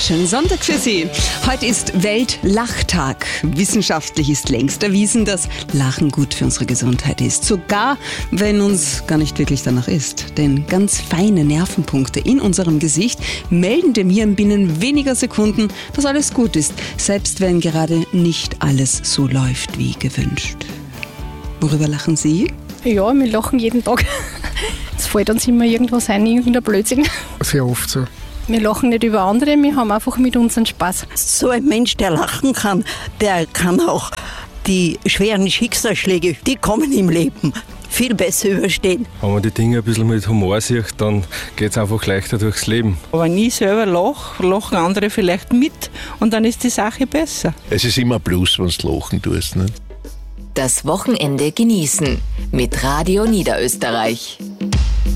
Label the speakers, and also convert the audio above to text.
Speaker 1: Schönen Sonntag für Sie. Heute ist Weltlachtag. Wissenschaftlich ist längst erwiesen, dass Lachen gut für unsere Gesundheit ist. Sogar, wenn uns gar nicht wirklich danach ist. Denn ganz feine Nervenpunkte in unserem Gesicht melden dem Hirn binnen weniger Sekunden, dass alles gut ist. Selbst wenn gerade nicht alles so läuft wie gewünscht. Worüber lachen Sie?
Speaker 2: Ja, wir lachen jeden Tag. Es fällt uns immer irgendwas ein, irgendein Blödsinn.
Speaker 3: Sehr oft so.
Speaker 2: Wir lachen nicht über andere, wir haben einfach mit uns einen Spaß.
Speaker 4: So ein Mensch, der lachen kann, der kann auch die schweren Schicksalsschläge, die kommen im Leben, viel besser überstehen.
Speaker 5: Wenn man die Dinge ein bisschen mit Humor sieht, dann geht es einfach leichter durchs Leben.
Speaker 6: Wenn ich selber lache, lachen andere vielleicht mit und dann ist die Sache besser.
Speaker 7: Es ist immer ein Plus, wenn du lachen tust. Nicht?
Speaker 8: Das Wochenende genießen mit Radio Niederösterreich.